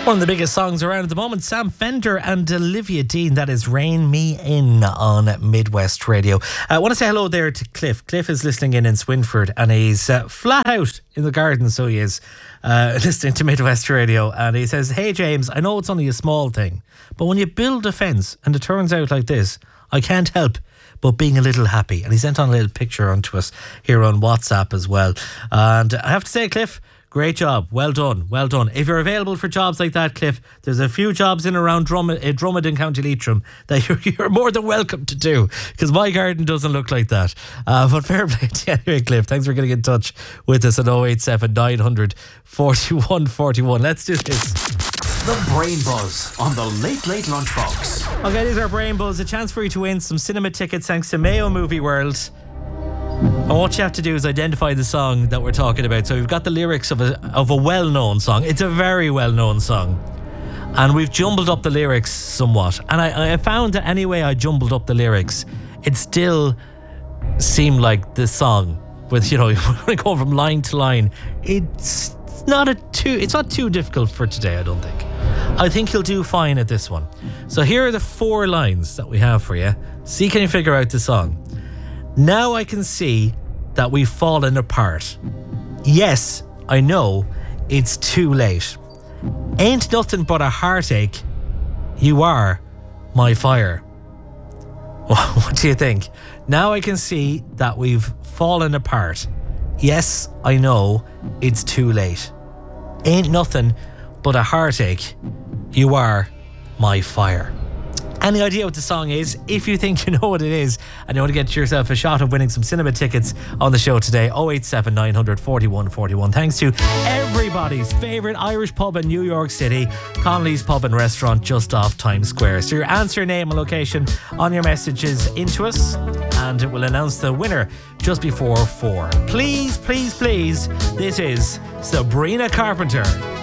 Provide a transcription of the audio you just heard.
One of the biggest songs around at the moment, Sam Fender and Olivia Dean. That is Rain Me In on Midwest Radio. I want to say hello there to Cliff. Cliff is listening in Swinford and he's flat out in the garden, so he is listening to Midwest Radio. And he says, "Hey James, I know it's only a small thing, but when you build a fence and it turns out like this, I can't help but being a little happy." And he sent on a little picture onto us here on WhatsApp as well. And I have to say, Cliff, great job. Well done. Well done. If you're available for jobs like that, Cliff, there's a few jobs in around Drummond in County Leitrim that you're more than welcome to do, because my garden doesn't look like that. But fair play to you anyway, Cliff. Thanks for getting in touch with us at 087 900 41 41. Let's do this. The Brain Buzz on the Late Late Lunchbox. Okay, these are Brain Buzz. A chance for you to win some cinema tickets thanks to Mayo Movie World. And what you have to do is identify the song that we're talking about. So we've got the lyrics of a well-known song. It's a very well-known song. And we've jumbled up the lyrics somewhat. And I found that any way I jumbled up the lyrics, it still seemed like the song. With, you know, when we go from line to line, it's not too difficult for today, I don't think. I think you'll do fine at this one. So here are the 4 lines that we have for you. See, can you figure out the song? Now I can see that we've fallen apart. Yes, I know it's too late. Ain't nothing but a heartache. You are my fire. What do you think? Now I can see that we've fallen apart. Yes, I know it's too late. Ain't nothing but a heartache. You are my fire. Any idea what the song is? If you think you know what it is and you want to get yourself a shot of winning some cinema tickets on the show today, 087 900 41 41. Thanks to everybody's favourite Irish pub in New York City, Connolly's Pub and Restaurant, just off Times Square. So your answer, name and location on your messages into us, and it will announce the winner just before 4. Please, please, please, this is Sabrina Carpenter.